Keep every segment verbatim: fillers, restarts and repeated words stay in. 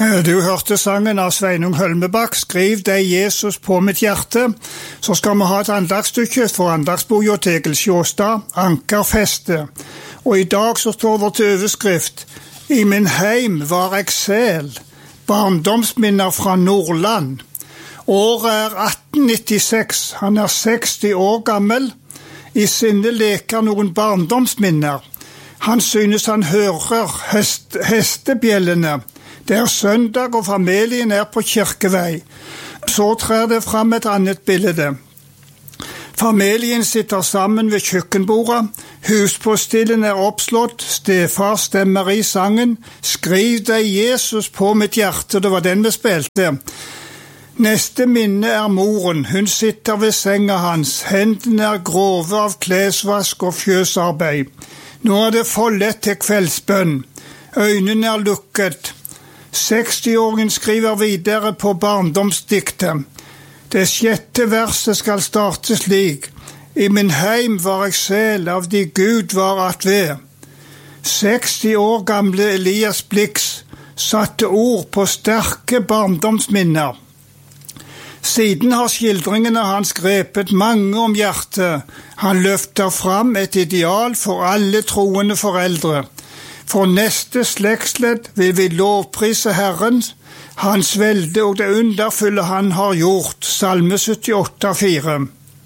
Du hørte sangen av Sveinung Hølmebakk, Skriv deg Jesus på mitt hjerte. Så skal vi ha et andagsstykke for andagsboka til Sjåstad, Ankerfeste. Og i dag så står det til overskrift, I min heim var jeg sel, barndomsminner fra Nordland. Året er atten nittiseks, han er seksti år gammel. I sinne leker noen barndomsminner. Han synes han hører hest, hestebjellene. Det er søndag, og familien er på kirkevei. Så trer det fram et annet bilde. Familien sitter sammen ved kjøkkenbordet. Huspåstillen er oppslått. Stefar stemmer i sangen. Skriv deg Jesus på mitt hjerte. Det var den vi spilte. Neste minne er moren. Hun sitter ved senga hans. Hendene er grove av klesvask og fjøsarbeid. Nå er det forlett til kveldsbønn. Øynene er lukket. sekstiåringen skriver videre på barndomsdiktet. Det sjette verset skal starte slik. I min heim var jeg sel av de Gud var at ved. seksti år gamle Elias Blix satte ord på sterke barndomsminner. Siden har skildringene hans grepet mange om hjertet. Han løfter fram et ideal for alle troende foreldre. For neste slektsledd vil vi lovprise Herren, hans velde og det underfulle han har gjort. Salme syttiåtte, fire.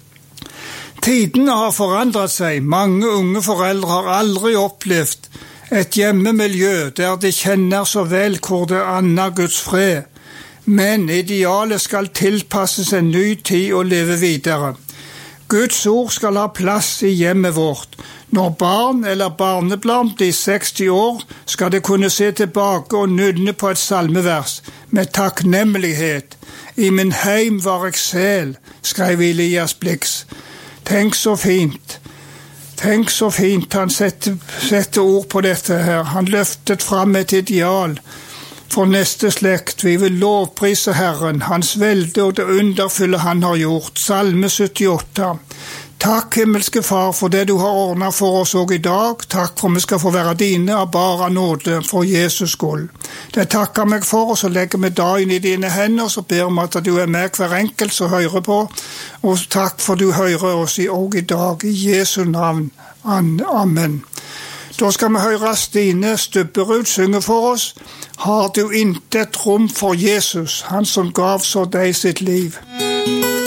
Tidene har forandret seg. Mange unge foreldre har aldri opplevd et hjemmemiljø der de kjenner så vel hvor det anner Guds fred. Men idealet skal tilpasses en ny tid og leve videre. Guds ord skal ha plass i hjemmet vårt. Når barn eller barnebarn blir seksti år, skal de kunne se tilbake og nynne på et salmevers med takknemlighet. I min heim var jeg sel, skrev Elias Blix. Tenk så fint. Tenk så fint han setter, setter ord på dette her. Han løftet fram et ideal. For neste slekt, vi vil lovprise Herren, hans velde og det underfulle han har gjort. Salme syttiåtte. Takk, himmelske Far, for det du har ordnet for oss også i dag. Takk for vi skal få være dine av bare nåde for Jesus skyld. Det takker meg for, og så legger vi dagen i dine hender, så ber vi at du er med hver enkelt som hører på. Og takk for du hører oss også i dag, i Jesu navn. Amen. Da skal vi høre Stine Stubberud synge for oss. Har du intet rom for Jesus, han som gav så deg sitt liv?